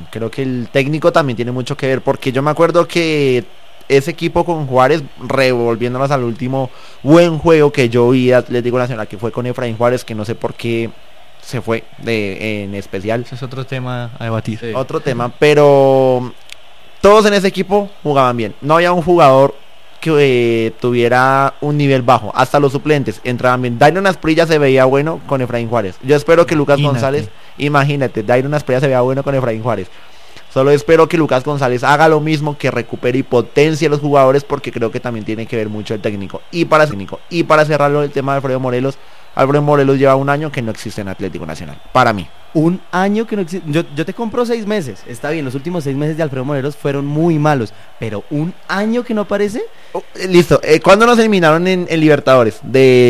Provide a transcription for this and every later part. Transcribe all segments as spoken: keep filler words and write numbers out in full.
Creo que el técnico también tiene mucho que ver, porque yo me acuerdo que ese equipo con Juárez, revolviéndonos al último buen juego que yo vi de Atlético Nacional, que fue con Efraín Juárez, que no sé por qué se fue de, en especial. Ese es otro tema a debatir. Sí. Otro tema, pero todos en ese equipo jugaban bien. No había un jugador que eh, tuviera un nivel bajo. Hasta los suplentes entraban bien. Dairon Asprilla se veía bueno con Efraín Juárez. Yo espero que Lucas imagínate. González, imagínate, Dairon Asprilla se veía bueno con Efraín Juárez. Solo espero que Lucas González haga lo mismo, que recupere y potencie a los jugadores, porque creo que también tiene que ver mucho el técnico. Y para técnico y para cerrarlo el tema de Alfredo Morelos, Alfredo Morelos lleva un año que no existe en Atlético Nacional, para mí. Un año que no existe. Yo, yo te compro seis meses. Está bien, los últimos seis meses de Alfredo Morelos fueron muy malos. Pero un año que no aparece. Oh, eh, listo. Eh, ¿Cuándo nos eliminaron en, en Libertadores?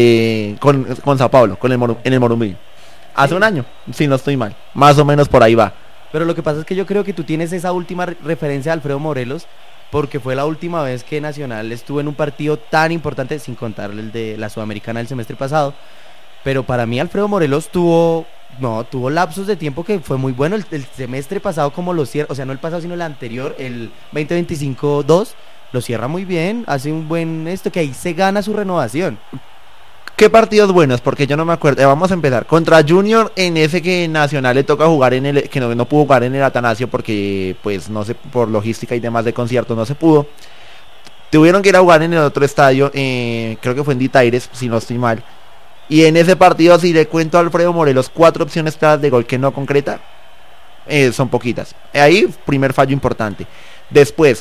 De con, con Sao Paulo, con el Moru, en el Morumbi. Hace sí. un año, si no estoy mal. Más o menos por ahí va. Pero lo que pasa es que yo creo que tú tienes esa última re- referencia de Alfredo Morelos, porque fue la última vez que Nacional estuvo en un partido tan importante, sin contar el de la Sudamericana del semestre pasado. Pero para mí Alfredo Morelos tuvo, no, tuvo lapsos de tiempo que fue muy bueno. El, el semestre pasado como lo cierra, o sea, no el pasado sino el anterior, el veinte veinticinco dos, lo cierra muy bien, hace un buen esto, que ahí se gana su renovación. ¿Qué partidos buenos? Porque yo no me acuerdo. Eh, vamos a empezar. Contra Junior, en ese que Nacional le toca jugar en el, que no, no pudo jugar en el Atanasio porque pues no sé, por logística y demás de conciertos no se pudo. Tuvieron que ir a jugar en el otro estadio, eh, creo que fue en Ditaires, si no estoy mal. Y en ese partido, si le cuento a Alfredo Morelos cuatro opciones claras de gol que no concreta, eh, son poquitas. Ahí, primer fallo importante. Después,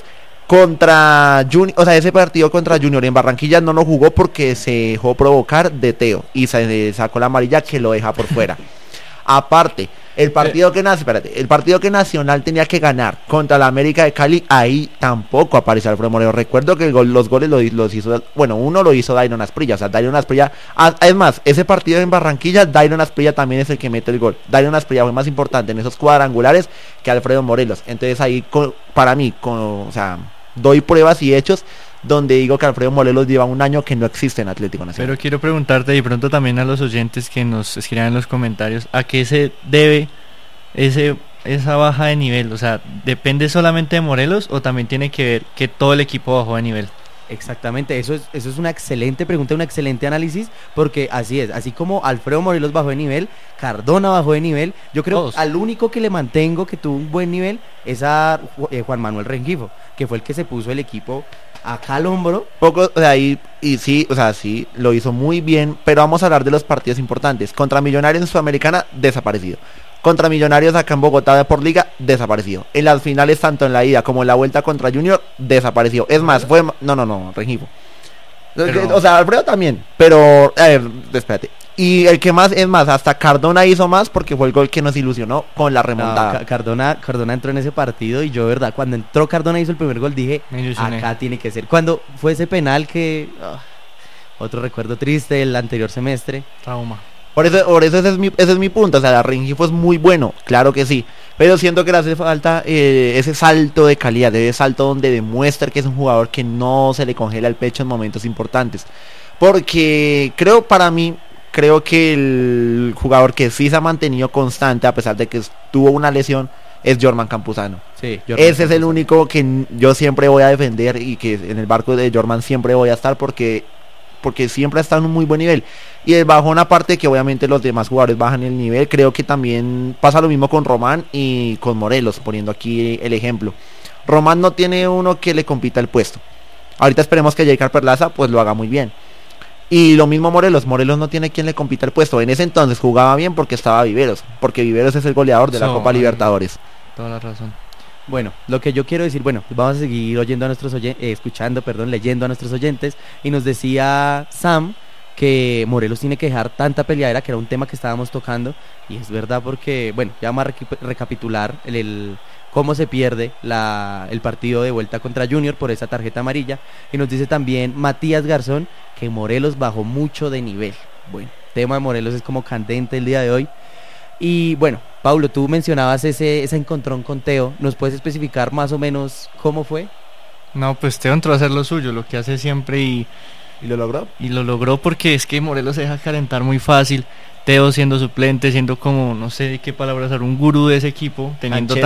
contra Junior, o sea, ese partido contra Junior en Barranquilla no lo jugó porque se dejó provocar de Teo y se sacó la amarilla que lo deja por fuera. Aparte, el partido que nace, espérate, el partido que Nacional tenía que ganar contra la América de Cali, ahí tampoco apareció Alfredo Morelos. Recuerdo que el gol, los goles los, los hizo, bueno, uno lo hizo Dairon Asprilla, o sea, Dairon Asprilla, ah, es más, ese partido en Barranquilla, Dairon Asprilla también es el que mete el gol. Dairon Asprilla fue más importante en esos cuadrangulares que Alfredo Morelos. Entonces ahí, con, para mí, con, o sea, doy pruebas y hechos donde digo que Alfredo Morelos lleva un año que no existe en Atlético Nacional. Pero quiero preguntarte y pronto también a los oyentes que nos escriban en los comentarios, ¿a qué se debe ese esa baja de nivel? O sea, ¿depende solamente de Morelos o también tiene que ver que todo el equipo bajó de nivel? Exactamente, eso es, eso es una excelente pregunta, un excelente análisis, porque así es, así como Alfredo Morelos bajó de nivel, Cardona bajó de nivel, yo creo Todos. Al único que le mantengo que tuvo un buen nivel es a eh, Juan Manuel Rengifo, que fue el que se puso el equipo acá al hombro. Poco, o sea, y, y sí, o sea, sí, lo hizo muy bien, pero vamos a hablar de los partidos importantes. Contra Millonarios en Sudamericana, desaparecido. Contra Millonarios acá en Bogotá por Liga, desaparecido. En las finales, tanto en la ida como en la vuelta contra Junior, desaparecido. Es más, fue... No, no, no, Rengifo. Pero... O sea, Alfredo también, pero... A ver, espérate. Y el que más, es más, hasta Cardona hizo más porque fue el gol que nos ilusionó con la remontada. No, Cardona, Cardona entró en ese partido y yo, verdad, cuando entró Cardona hizo el primer gol, dije, acá tiene que ser. Cuando fue ese penal que... Oh, otro recuerdo triste del anterior semestre. Trauma. Por eso, por eso ese es mi, ese es mi punto. O sea, Rengifo es muy bueno, claro que sí. Pero siento que le hace falta eh, ese salto de calidad, ese salto donde demuestra que es un jugador que no se le congela el pecho en momentos importantes. Porque creo, para mí, creo que el jugador que sí se ha mantenido constante, a pesar de que tuvo una lesión, es Jorman Campuzano. Sí, Jorman ese Campuzano. Es el único que yo siempre voy a defender y que en el barco de Jorman siempre voy a estar porque... porque siempre está en un muy buen nivel. Y el bajón, aparte que obviamente los demás jugadores bajan el nivel, creo que también pasa lo mismo con Román y con Morelos, poniendo aquí el ejemplo. Román no tiene uno que le compita el puesto. Ahorita esperemos que Jaycar Perlaza pues lo haga muy bien. Y lo mismo Morelos, Morelos no tiene quien le compita el puesto. En ese entonces jugaba bien porque estaba Viveros, porque Viveros es el goleador de la so, Copa Libertadores. Toda la razón. Bueno, lo que yo quiero decir, bueno, vamos a seguir oyendo a nuestros oyentes, eh, escuchando, perdón, leyendo a nuestros oyentes, y nos decía Sam que Morelos tiene que dejar tanta peleadera, que era un tema que estábamos tocando, y es verdad porque, bueno, ya vamos a recu- recapitular el, el cómo se pierde la, el partido de vuelta contra Junior por esa tarjeta amarilla, y nos dice también Matías Garzón que Morelos bajó mucho de nivel. Bueno, el tema de Morelos es como candente el día de hoy. Y bueno, Paulo, tú mencionabas ese, ese encontrón con Teo. ¿Nos puedes especificar más o menos cómo fue? No, pues Teo entró a hacer lo suyo, lo que hace siempre y... ¿Y lo logró? Y lo logró porque es que Morelos se deja calentar muy fácil. Teo siendo suplente, siendo como, no sé de qué palabra usar, un gurú de ese equipo, teniendo